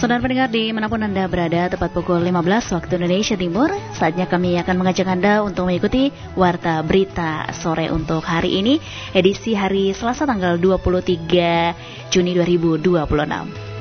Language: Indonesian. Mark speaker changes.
Speaker 1: Saudara pendengar dimanapun Anda berada, tepat pukul 15 waktu Indonesia Timur, saatnya kami akan mengajak Anda untuk mengikuti Warta Berita Sore untuk hari ini, edisi hari Selasa tanggal 23 Juni 2026.